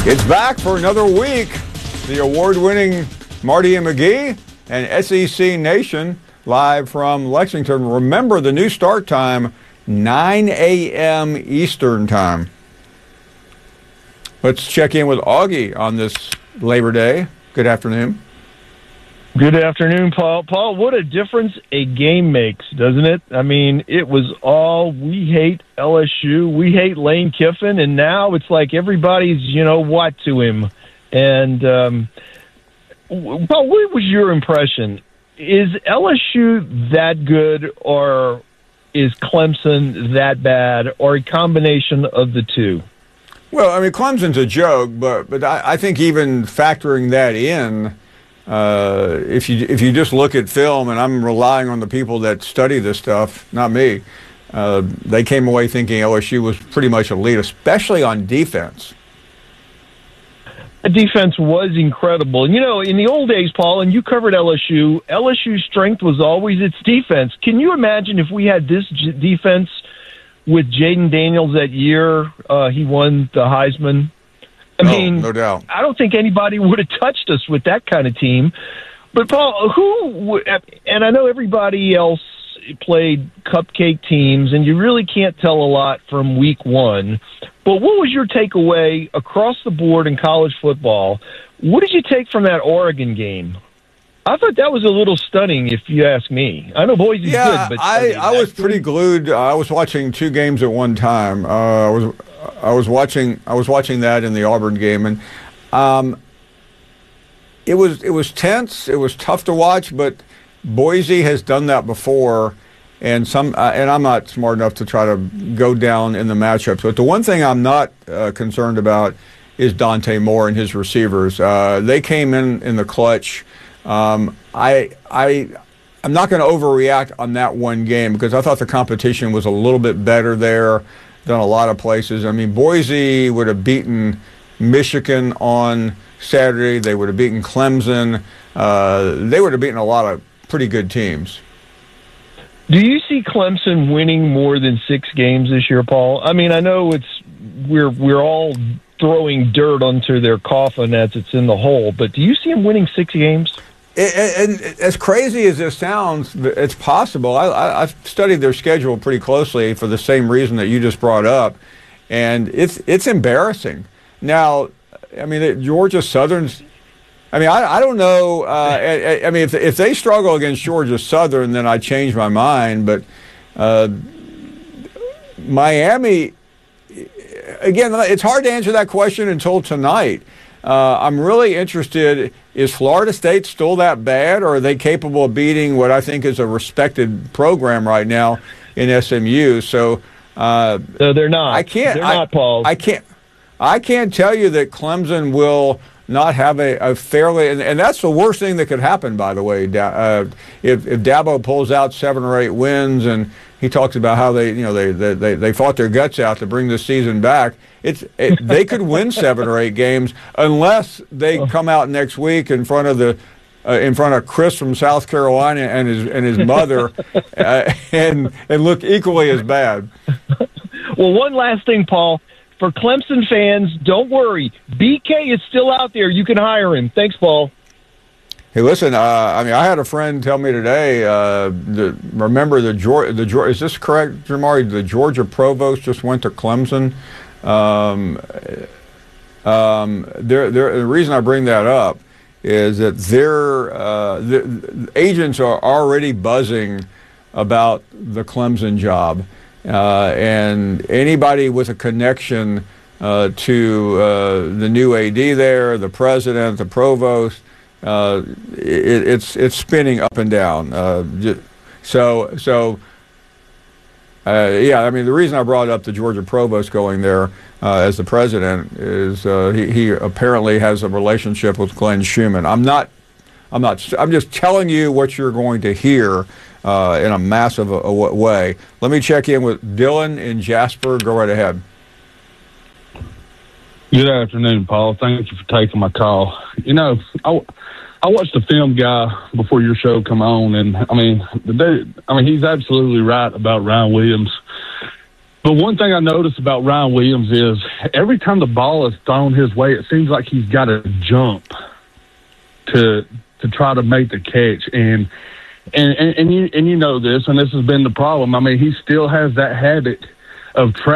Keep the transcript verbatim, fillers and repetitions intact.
It's back for another week. The award-winning Marty and McGee and S E C Nation live from Lexington. Remember, the new start time, nine a.m. Eastern time. Let's check in with Augie on this Labor Day. Good afternoon. Good afternoon, Paul. Paul, what a difference a game makes, doesn't it? I mean, it was all, we hate L S U, we hate Lane Kiffin, and now it's like everybody's, you know, what to him. And, um, Paul, what was your impression? Is L S U that good, or is Clemson that bad, or a combination of the two? Well, I mean, Clemson's a joke, but but I, I think even factoring that in, uh, if you if you just look at film, and I'm relying on the people that study this stuff, not me, uh, they came away thinking L S U was pretty much elite, especially on defense. The defense was incredible. And, you know, in the old days, Paul, and you covered L S U, L S U's strength was always its defense. Can you imagine if we had this j- defense with Jaden Daniels that year uh, he won the Heisman? I no, mean, no doubt. I don't think anybody would have touched us with that kind of team. But, Paul, who – and I know everybody else played cupcake teams, and you really can't tell a lot from week one. But what was your takeaway across the board in college football? What did you take from that Oregon game? I thought that was a little stunning, if you ask me. I know Boise's yeah, good, but I, I was pretty glued. I was watching two games at one time. Uh, I was I was watching I was watching that in the Auburn game, and um, it was it was tense. It was tough to watch, but Boise has done that before. And some, uh, and I'm not smart enough to try to go down in the matchups. But the one thing I'm not uh, concerned about is Dante Moore and his receivers. Uh, they came in in the clutch. Um, I, I, I'm not going to overreact on that one game because I thought the competition was a little bit better there than a lot of places. I mean, Boise would have beaten Michigan on Saturday. They would have beaten Clemson. Uh, they would have beaten a lot of pretty good teams. Do you see Clemson winning more than six games this year, Paul? I mean, I know it's we're we're all throwing dirt onto their coffin as it's in the hole, but do you see them winning six games? And as crazy as this sounds, it's possible. I, I, I've studied their schedule pretty closely for the same reason that you just brought up, and it's it's embarrassing. Now, I mean, Georgia Southern's. I mean, I, I don't know. Uh, I, I mean, if if they struggle against Georgia Southern, then I change my mind. But uh, Miami, again, it's hard to answer that question until tonight. Uh, I'm really interested, is Florida State still that bad, or are they capable of beating what I think is a respected program right now in S M U? So uh, no, they're not. I can't. They're I, not, Paul. I can't. I can't tell you that Clemson will not have a, a fairly, and, and that's the worst thing that could happen, by the way. Uh, if, if Dabo pulls out seven or eight wins, and he talks about how they, you know, they they, they fought their guts out to bring this season back, it's it, they could win seven or eight games unless they come out next week in front of the uh, in front of Chris from South Carolina and his and his mother, uh, and and look equally as bad. Well, one last thing, Paul. For Clemson fans, don't worry. B K is still out there. You can hire him. Thanks, Paul. Hey, listen. Uh, I mean, I had a friend tell me today. Uh, the, remember the Georgia? The Georgia? Is this correct, Jamari? The Georgia provost just went to Clemson. Um, um, they're, they're, the reason I bring that up is that their uh, the, the agents are already buzzing about the Clemson job. Uh, and anybody with a connection uh, to uh, the new A D there, the president, the provost, uh, it, it's it's spinning up and down. Uh, so so uh, yeah, I mean the reason I brought up the Georgia provost going there uh, as the president is uh, he, he apparently has a relationship with Glenn Schumann. I'm not I'm not I'm just telling you what you're going to hear. Uh, in a massive a, a way. Let me check in with Dylan in Jasper. Go right ahead. Good afternoon, Paul. Thank you for taking my call. You know, I, I watched the film guy before your show come on, and I mean, the day, I mean, he's absolutely right about Ryan Williams. But one thing I noticed about Ryan Williams is every time the ball is thrown his way, it seems like he's got to jump to to try to make the catch. And and, and, and you and you know this, and this has been the problem. I mean, he still has that habit of traveling